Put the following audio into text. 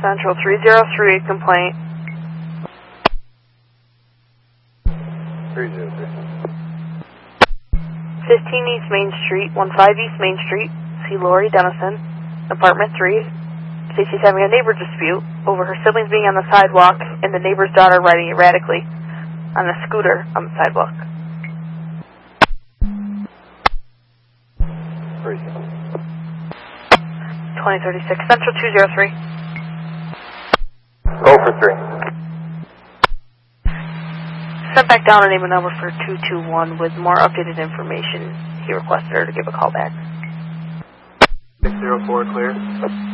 Central 303 complaint. 303. 15 East Main Street, 15 East Main Street. See Lori Dennison, apartment 3. Says she's having a neighbor dispute over her siblings being on the sidewalk and the neighbor's daughter riding erratically on a scooter on the sidewalk. 2036 Central 203. Go for 3. Sent back down a name and number for 221 with more updated information. He requested her to give a call back. 604 clear.